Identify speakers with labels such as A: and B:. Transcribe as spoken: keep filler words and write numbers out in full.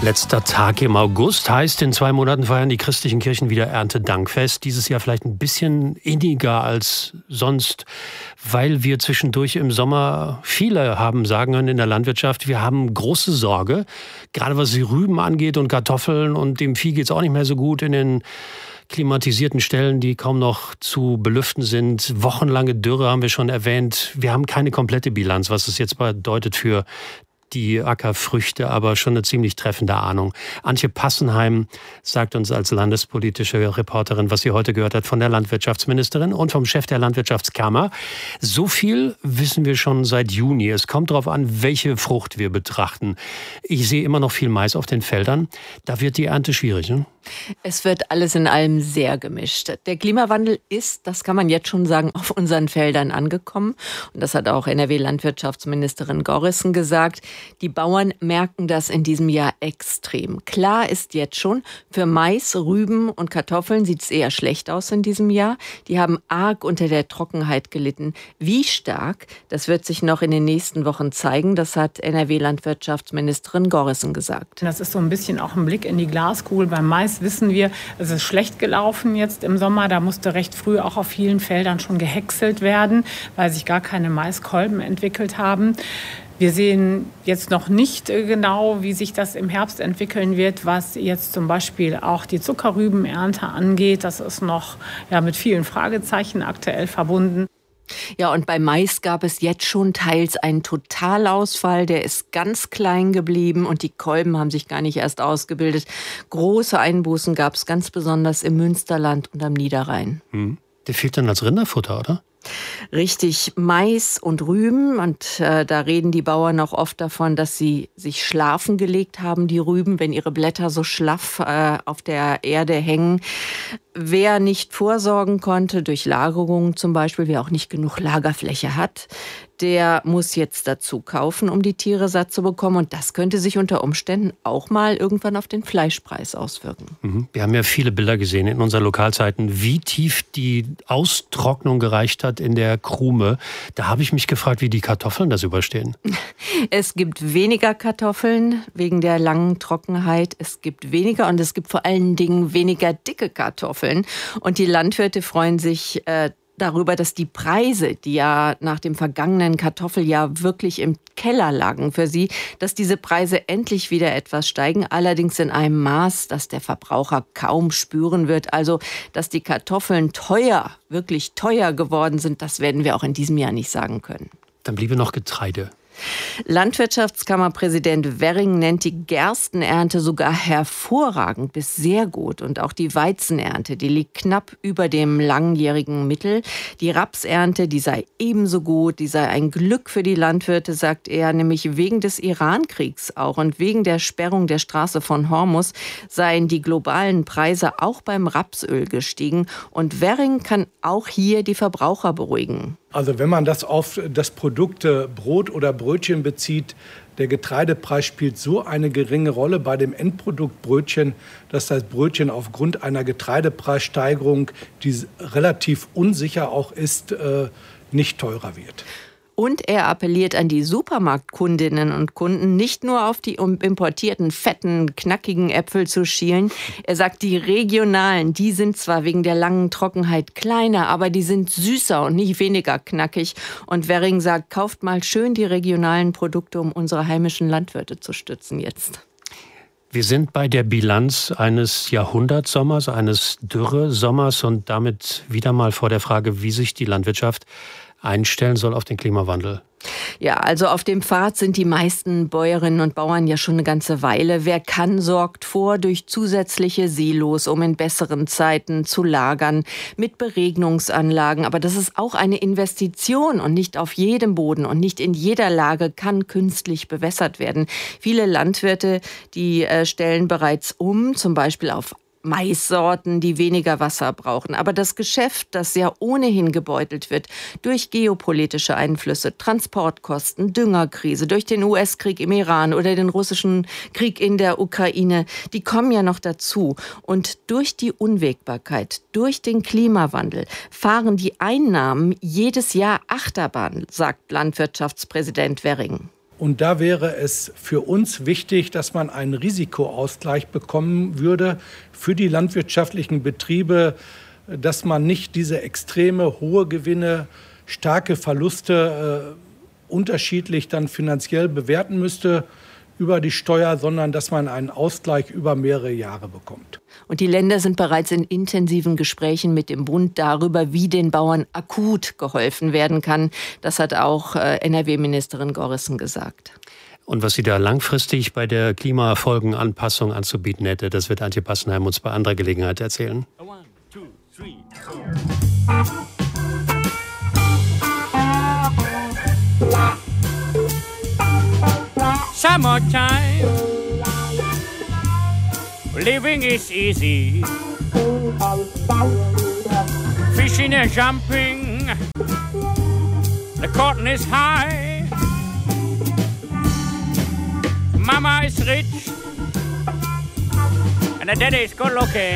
A: Letzter Tag im August heißt, in zwei Monaten feiern die christlichen Kirchen wieder Erntedankfest. Dieses Jahr vielleicht ein bisschen inniger als sonst, weil wir zwischendurch im Sommer viele haben sagen können in der Landwirtschaft, wir haben große Sorge, gerade was die Rüben angeht und Kartoffeln, und dem Vieh geht es auch nicht mehr so gut in den klimatisierten Stellen, die kaum noch zu belüften sind. Wochenlange Dürre haben wir schon erwähnt. Wir haben keine komplette Bilanz, was es jetzt bedeutet für die Ackerfrüchte, aber schon eine ziemlich treffende Ahnung. Antje Passenheim sagt uns als landespolitische Reporterin, was sie heute gehört hat von der Landwirtschaftsministerin und vom Chef der Landwirtschaftskammer. So viel wissen wir schon seit Juni. Es kommt darauf an, welche Frucht wir betrachten. Ich sehe immer noch viel Mais auf den Feldern. Da wird die Ernte schwierig, ne?
B: Es wird alles in allem sehr gemischt. Der Klimawandel ist, das kann man jetzt schon sagen, auf unseren Feldern angekommen. Und das hat auch N R W-Landwirtschaftsministerin Gorrissen gesagt. Die Bauern merken das in diesem Jahr extrem. Klar ist jetzt schon, für Mais, Rüben und Kartoffeln sieht es eher schlecht aus in diesem Jahr. Die haben arg unter der Trockenheit gelitten. Wie stark, das wird sich noch in den nächsten Wochen zeigen. Das hat N R W-Landwirtschaftsministerin Gorrissen gesagt.
C: Das ist so ein bisschen auch ein Blick in die Glaskugel. Beim Mais wissen wir, es ist schlecht gelaufen jetzt im Sommer. Da musste recht früh auch auf vielen Feldern schon gehäckselt werden, weil sich gar keine Maiskolben entwickelt haben. Wir sehen jetzt noch nicht genau, wie sich das im Herbst entwickeln wird, was jetzt zum Beispiel auch die Zuckerrübenernte angeht. Das ist noch ja, mit vielen Fragezeichen aktuell verbunden.
B: Ja, und bei Mais gab es jetzt schon teils einen Totalausfall. Der ist ganz klein geblieben und die Kolben haben sich gar nicht erst ausgebildet. Große Einbußen gab es ganz besonders im Münsterland und am Niederrhein.
A: Hm. Der fehlt dann als Rinderfutter, oder?
B: Richtig, Mais und Rüben. Und äh, da reden die Bauern auch oft davon, dass sie sich schlafen gelegt haben, die Rüben, wenn ihre Blätter so schlaff äh, auf der Erde hängen. Wer nicht vorsorgen konnte, durch Lagerungen zum Beispiel, wer auch nicht genug Lagerfläche hat, der muss jetzt dazu kaufen, um die Tiere satt zu bekommen. Und das könnte sich unter Umständen auch mal irgendwann auf den Fleischpreis auswirken.
A: Wir haben ja viele Bilder gesehen in unseren Lokalzeiten, wie tief die Austrocknung gereicht hat in der Krume. Da habe ich mich gefragt, wie die Kartoffeln das überstehen.
B: Es gibt weniger Kartoffeln wegen der langen Trockenheit. Es gibt weniger und es gibt vor allen Dingen weniger dicke Kartoffeln. Und die Landwirte freuen sich äh, darüber, dass die Preise, die ja nach dem vergangenen Kartoffeljahr wirklich im Keller lagen für sie, dass diese Preise endlich wieder etwas steigen, allerdings in einem Maß, das der Verbraucher kaum spüren wird. Also, dass die Kartoffeln teuer, wirklich teuer geworden sind, das werden wir auch in diesem Jahr nicht sagen können.
A: Dann bliebe noch Getreide.
B: Landwirtschaftskammerpräsident Werring nennt die Gerstenernte sogar hervorragend bis sehr gut. Und auch die Weizenernte, die liegt knapp über dem langjährigen Mittel. Die Rapsernte, die sei ebenso gut, die sei ein Glück für die Landwirte, sagt er, nämlich wegen des Iran-Kriegs auch und wegen der Sperrung der Straße von Hormuz seien die globalen Preise auch beim Rapsöl gestiegen. Und Werring kann auch hier die Verbraucher beruhigen.
D: Also wenn man das auf das Produkt Brot oder Brötchen bezieht, der Getreidepreis spielt so eine geringe Rolle bei dem Endprodukt Brötchen, dass das Brötchen aufgrund einer Getreidepreissteigerung, die relativ unsicher auch ist, nicht teurer wird.
B: Und er appelliert an die Supermarktkundinnen und Kunden, nicht nur auf die importierten, fetten, knackigen Äpfel zu schielen. Er sagt, die regionalen, die sind zwar wegen der langen Trockenheit kleiner, aber die sind süßer und nicht weniger knackig. Und Werring sagt, kauft mal schön die regionalen Produkte, um unsere heimischen Landwirte zu stützen jetzt.
A: Wir sind bei der Bilanz eines Jahrhundertsommers, eines Dürresommers und damit wieder mal vor der Frage, wie sich die Landwirtschaft einstellen soll auf den Klimawandel.
B: Ja, also auf dem Pfad sind die meisten Bäuerinnen und Bauern ja schon eine ganze Weile. Wer kann, sorgt vor durch zusätzliche Silos, um in besseren Zeiten zu lagern, mit Beregnungsanlagen. Aber das ist auch eine Investition und nicht auf jedem Boden und nicht in jeder Lage kann künstlich bewässert werden. Viele Landwirte, die äh, stellen bereits um, zum Beispiel auf Maissorten, die weniger Wasser brauchen. Aber das Geschäft, das ja ohnehin gebeutelt wird durch geopolitische Einflüsse, Transportkosten, Düngerkrise, durch den U S-Krieg im Iran oder den russischen Krieg in der Ukraine, die kommen ja noch dazu. Und durch die Unwägbarkeit, durch den Klimawandel fahren die Einnahmen jedes Jahr Achterbahn, sagt Landwirtschaftspräsident Werring.
D: Und da wäre es für uns wichtig, dass man einen Risikoausgleich bekommen würde für die landwirtschaftlichen Betriebe, dass man nicht diese extreme hohe Gewinne, starke Verluste äh, unterschiedlich dann finanziell bewerten müsste über die Steuer, sondern dass man einen Ausgleich über mehrere Jahre bekommt.
B: Und die Länder sind bereits in intensiven Gesprächen mit dem Bund darüber, wie den Bauern akut geholfen werden kann. Das hat auch äh, N R W-Ministerin Gorrissen gesagt.
A: Und was sie da langfristig bei der Klimafolgenanpassung anzubieten hätte, das wird Antje Passenheim uns bei anderer Gelegenheit erzählen. One, two, three.
E: Summertime, living is easy. Fishing and jumping, the cotton is high. Mama is rich, and the daddy is good looking.